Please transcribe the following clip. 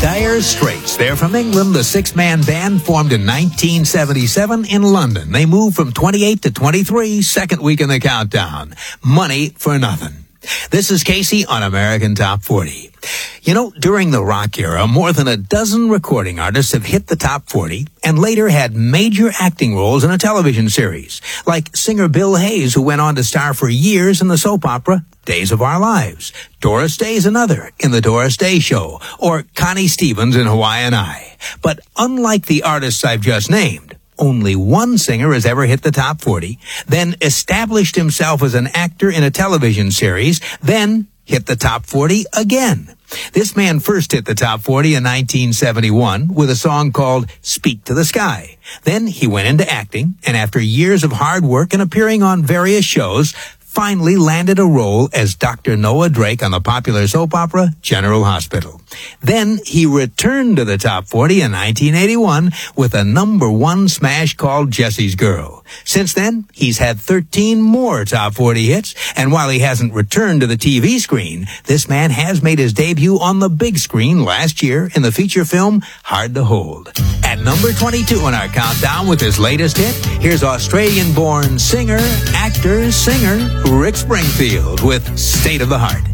Dire Straits. They're from England, the six-man band formed in 1977 in London. They moved from 28 to 23, second week in the countdown. Money for Nothing. This is Casey on American Top 40. You know, during the rock era, more than a dozen recording artists have hit the top 40 and later had major acting roles in a television series, like singer Bill Hayes, who went on to star for years in the soap opera Days of Our Lives. Doris Day's another in The Doris Day Show, or Connie Stevens in Hawaiian Eye. But unlike the artists I've just named, only one singer has ever hit the top 40, then established himself as an actor in a television series, then hit the top 40 again. This man first hit the top 40 in 1971 with a song called Speak to the Sky. Then he went into acting, and after years of hard work and appearing on various shows, finally landed a role as Dr. Noah Drake on the popular soap opera General Hospital. Then he returned to the top 40 in 1981 with a number one smash called Jesse's Girl. Since then, he's had 13 more top 40 hits, and while he hasn't returned to the TV screen, this man has made his debut on the big screen last year in the feature film Hard to Hold. At number 22 on our countdown with his latest hit, here's Australian-born singer, actor, singer Rick Springfield with State of the Heart.